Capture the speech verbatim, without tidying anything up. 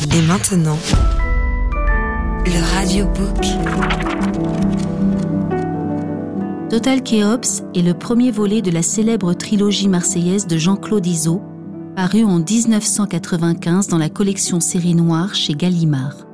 Et maintenant, le radiobook. Total Kéops est le premier volet de la célèbre trilogie marseillaise de Jean-Claude Izzo, paru en dix-neuf cent quatre-vingt-quinze dans la collection Série Noire chez Gallimard.